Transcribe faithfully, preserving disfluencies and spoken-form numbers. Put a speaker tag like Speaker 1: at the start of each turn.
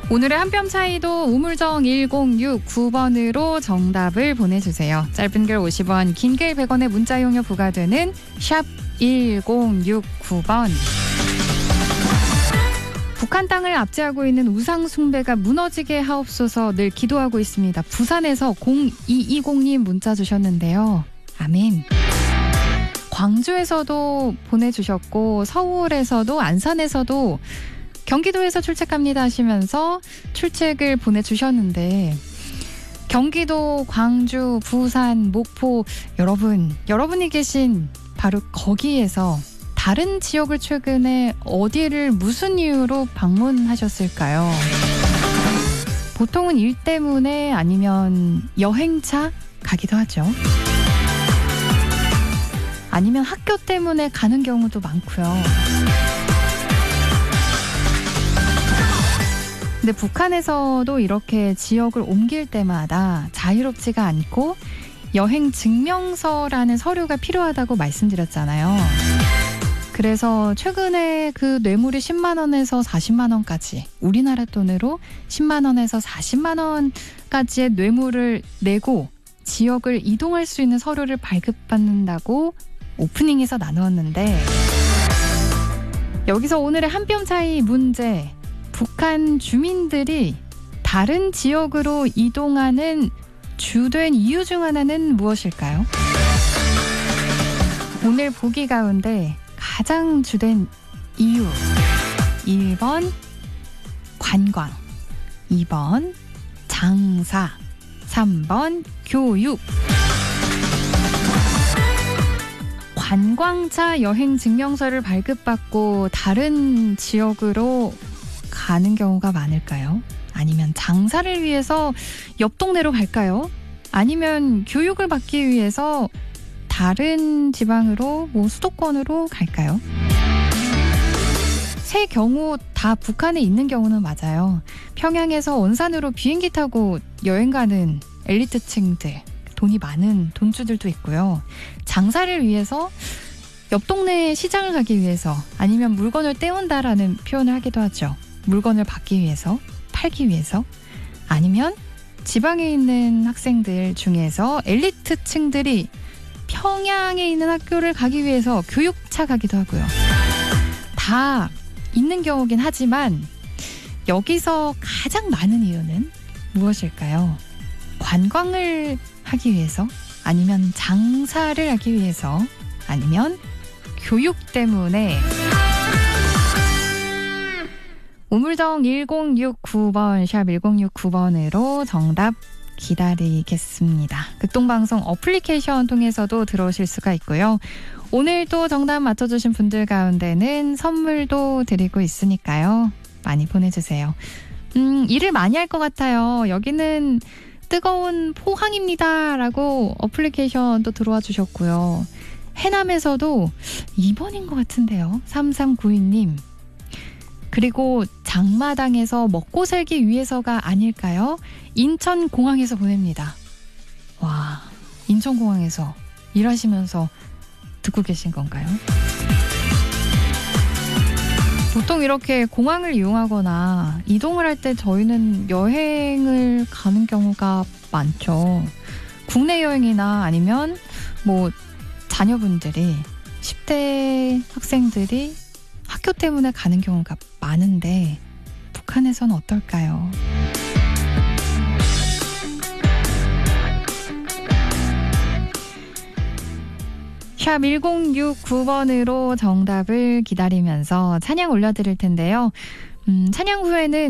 Speaker 1: 오늘의 한 뼘 차이도 우물정 일공육구 번으로 정답을 보내주세요. 짧은 글 오십 원, 긴 글 백 원의 문자 용료 부과되는 샵 일공육구 번. 북한 땅을 압제하고 있는 우상 숭배가 무너지게 하옵소서 늘 기도하고 있습니다. 부산에서 공이이공님 문자 주셨는데요. 아멘. 광주에서도 보내주셨고 서울에서도 안산에서도 경기도에서 출첵합니다 하시면서 출첵을 보내주셨는데 경기도, 광주, 부산, 목포 여러분, 여러분이 계신 바로 거기에서 다른 지역을 최근에 어디를 무슨 이유로 방문하셨을까요? 보통은 일 때문에 아니면 여행차 가기도 하죠. 아니면 학교 때문에 가는 경우도 많고요. 근데 북한에서도 이렇게 지역을 옮길 때마다 자유롭지가 않고 여행 증명서라는 서류가 필요하다고 말씀드렸잖아요. 그래서 최근에 그 뇌물이 십만 원에서 사십만 원까지 우리나라 돈으로 십만 원에서 사십만 원까지의 뇌물을 내고 지역을 이동할 수 있는 서류를 발급받는다고 오프닝에서 나누었는데 여기서 오늘의 한 뼘 차이 문제, 북한 주민들이 다른 지역으로 이동하는 주된 이유 중 하나는 무엇일까요? 오늘 보기 가운데 가장 주된 이유 일 번 관광, 이 번 장사, 삼 번 교육. 관광차 여행 증명서를 발급받고 다른 지역으로 가는 경우가 많을까요? 아니면 장사를 위해서 옆 동네로 갈까요? 아니면 교육을 받기 위해서 다른 지방으로, 뭐 수도권으로 갈까요? 세 경우 다 북한에 있는 경우는 맞아요. 평양에서 원산으로 비행기 타고 여행 가는 엘리트층들, 돈이 많은 돈주들도 있고요. 장사를 위해서 옆 동네 시장을 가기 위해서 아니면 물건을 떼온다라는 표현을 하기도 하죠. 물건을 받기 위해서, 팔기 위해서, 아니면 지방에 있는 학생들 중에서 엘리트층들이 평양에 있는 학교를 가기 위해서 교육차 가기도 하고요. 다 있는 경우긴 하지만 여기서 가장 많은 이유는 무엇일까요? 관광을 하기 위해서, 아니면 장사를 하기 위해서, 아니면 교육 때문에. 우물정 일공육구 번, 샵 일공육구 번으로 정답 기다리겠습니다. 극동방송 어플리케이션 통해서도 들어오실 수가 있고요. 오늘도 정답 맞춰주신 분들 가운데는 선물도 드리고 있으니까요. 많이 보내주세요. 음, 일을 많이 할 것 같아요. 여기는 뜨거운 포항입니다 라고 어플리케이션도 들어와 주셨고요. 해남에서도 이 번인 것 같은데요. 삼삼구이 님. 그리고 장마당에서 먹고 살기 위해서가 아닐까요? 인천공항에서 보냅니다. 와, 인천공항에서 일하시면서 듣고 계신 건가요? 보통 이렇게 공항을 이용하거나 이동을 할 때 저희는 여행을 가는 경우가 많죠. 국내 여행이나 아니면 뭐 자녀분들이 십 대 학생들이 학교 때문에 가는 경우가 많은데 북한에서는 어떨까요? 샵 일공육구 번으로 정답을 기다리면서 찬양 올려드릴 텐데요. 음, 찬양 후에는